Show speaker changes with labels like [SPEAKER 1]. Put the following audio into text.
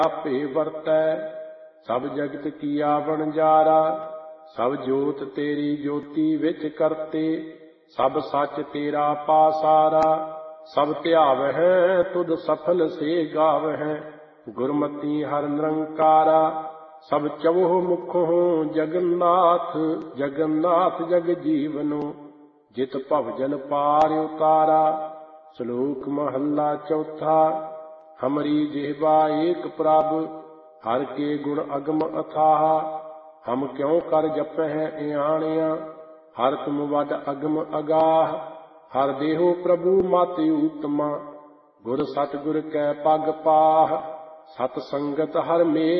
[SPEAKER 1] आपे वरतै। सब जगत किया वणजारा, सब जोत तेरी ज्योति विच करते। सब सच तेरा पासारा, सब ध्यावै तुद सफल से गावै। गुरमति हर निरंकारा, सब चौह मुखों जगन्नाथ। जगन्नाथ जग जीवनो, जित भवजन पार उतारा। श्लोक महला चौथा। हमरी जिह्वा एक प्रभ, हर के गुण अगम अथाह। हम क्यों कर जपह इयाणिया, हर तुम वड अगम अगाह। हर देहो प्रभु मत उत्तमा, गुर सतगुर कै पग पाह। सत संगत हर मेल